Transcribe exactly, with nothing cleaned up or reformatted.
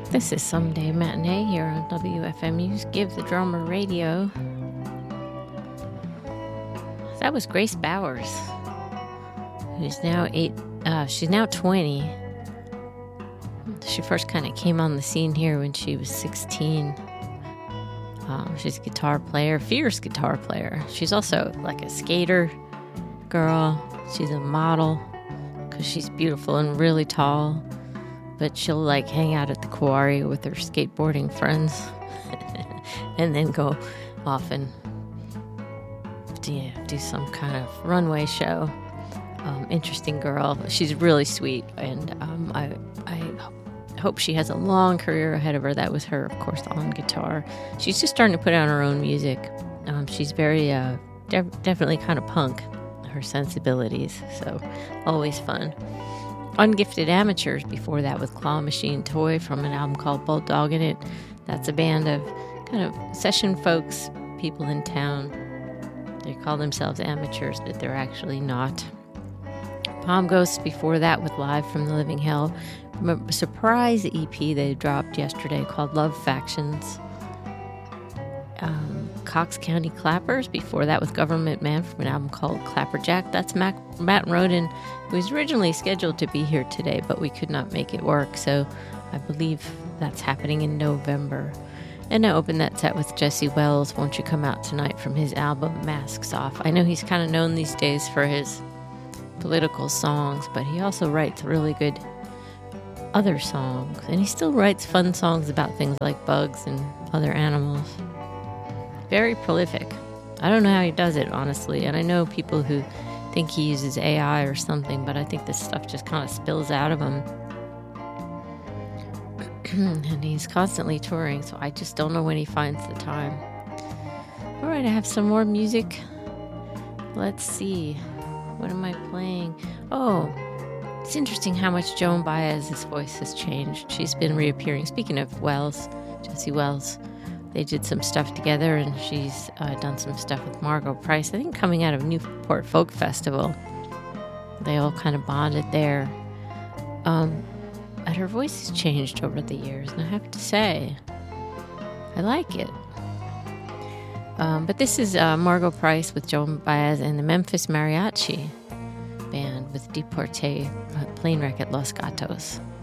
This is Someday Matinee here on W F M U's Give the Drummer Radio. That was Grace Bowers, who's now eight. Uh, she's now twenty. She first kind of came on the scene here when she was sixteen. Um, she's a guitar player, fierce guitar player. She's also like a skater girl. She's a model because she's beautiful and really tall. But she'll like hang out at the quarry with her skateboarding friends and then go off and do, do some kind of runway show. Um, interesting girl. She's really sweet, and um, I I hope she has a long career ahead of her. That was her, of course, on guitar. She's just starting to put out her own music. Um, she's very uh, def- definitely kind of punk, her sensibilities, so always fun. Ungifted Amateurs before that with Claw Machine Toy from an album called Bulldoggin' It. That's a band of kind of session folks, people in town. They call themselves amateurs, but they're actually not. Palm Ghosts before that with Live from the Living Hell. A surprise E P they dropped yesterday called Love Factions. Um, Cox County Clappers before that with Government Man from an album called Clapperjack. That's Mac, Matt Roden, who was originally scheduled to be here today, but we could not make it work, so I believe that's happening in November. And I opened that set with Jesse Wells, Won't You Come Out Tonight, from his album Masks Off. I know he's kind of known these days for his political songs, but he also writes really good other songs, and he still writes fun songs about things like bugs and other animals. Very prolific. I don't know how he does it, honestly, and I know people who think he uses A I or something, but I think this stuff just kind of spills out of him. And he's constantly touring, so I just don't know when he finds the time. All right, I have some more music. Let's see. What am I playing? Oh, it's interesting how much Joan Baez's voice has changed. She's been reappearing. Speaking of Wells, Jesse Wells, they did some stuff together, and she's uh, done some stuff with Margot Price, I think coming out of Newport Folk Festival. They all kind of bonded there. Um, and her voice has changed over the years, and I have to say, I like it. Um, but this is uh, Margot Price with Joan Baez and the Memphis Mariachi Band with Deporte, uh, Plane Wreck at Los Gatos.